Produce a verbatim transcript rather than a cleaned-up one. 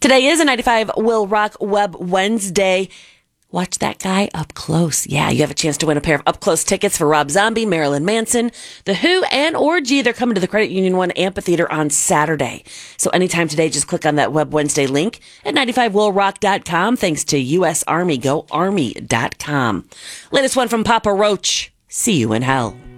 Today is a ninety-five Will Rock Web Wednesday. Watch that guy up close. Yeah, you have a chance to win a pair of up-close tickets for Rob Zombie, Marilyn Manson, The Who, and Orgy. They're coming to the Credit Union One Amphitheater on Saturday. So anytime today, just click on that Web Wednesday link at ninety-five will rock dot com. Thanks to U S Army. Go Army dot com. Latest one from Papa Roach. See you in hell.